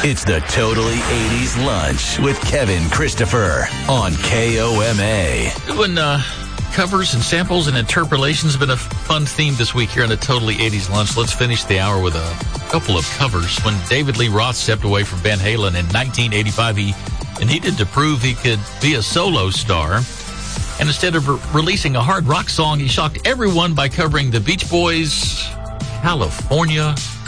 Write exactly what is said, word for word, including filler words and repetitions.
It's the Totally eighties Lunch with Kevin Christopher on K O M A. Doing uh, covers and samples and interpolations has been a fun theme this week here on the Totally eighties Lunch. Let's finish the hour with a couple of covers. When David Lee Roth stepped away from Van Halen in nineteen eighty-five, he and he needed to prove he could be a solo star. And instead of re- releasing a hard rock song, he shocked everyone by covering the Beach Boys' California